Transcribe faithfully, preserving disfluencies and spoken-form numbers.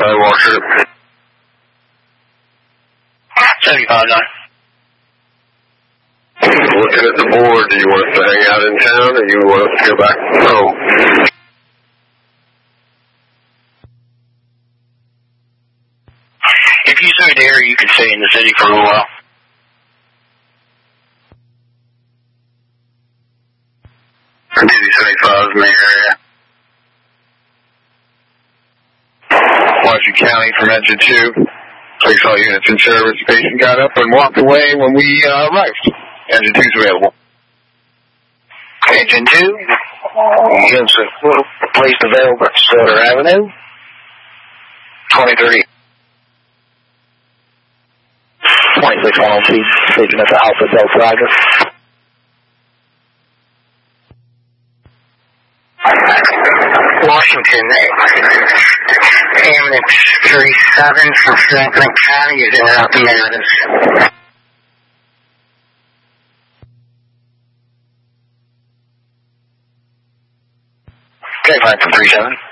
uh, Walker. seventy-five nine. Looking at the board, do you want us to hang out in town or do you want us to go back home? If you stay there, you can stay in the city for a little while. Busy seventy-five is in the area. Washington County from engine two. Takes all units in service. Patient got up and walked away when we uh, arrived. Engine two's available. Engine two, gives a little place available at Sutter Avenue. twenty thirty. twenty-six one oh feet, station at the Alpha Delta Driver. Washington, Avenue thirty-seven from Franklin County is in and out the Meredith. Okay, fine for three seven.